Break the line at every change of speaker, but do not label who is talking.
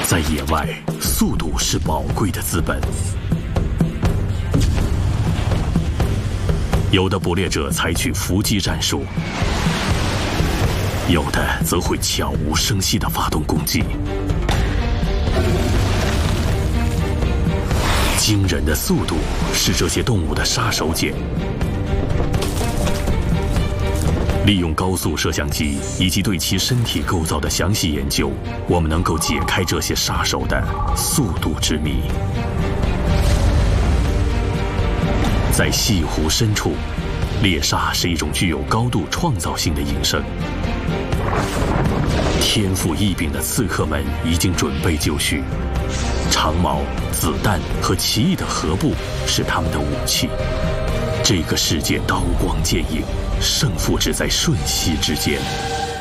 在野外，速度是宝贵的资本。有的捕猎者采取伏击战术，有的则会悄无声息地发动攻击。惊人的速度是这些动物的杀手锏。利用高速摄像机以及对其身体构造的详细研究，我们能够解开这些杀手的速度之谜。在西湖深处，猎杀是一种具有高度创造性的营生。天赋异禀的刺客们已经准备就绪，长矛、子弹和奇异的河步是他们的武器。这个世界刀光剑影，胜负只在瞬息之间。